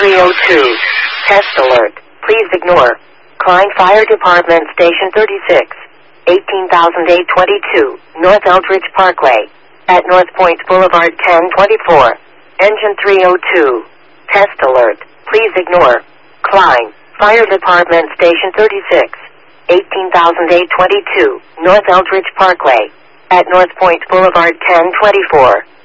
302. Test alert. Please ignore. Klein Fire Department Station 36. 18,822. North Eldridge Parkway. At North Point Boulevard 1024. Engine 302. Test alert. Please ignore. Klein Fire Department Station 36. 18,822. North Eldridge Parkway. At North Point Boulevard 1024.